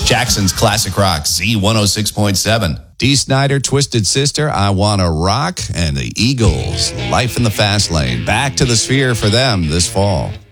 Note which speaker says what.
Speaker 1: Jackson's Classic Rock, Z106.7. Dee Snider, Twisted Sister, I Wanna Rock, and the Eagles, Life in the Fast Lane. Back to the Sphere for them this fall.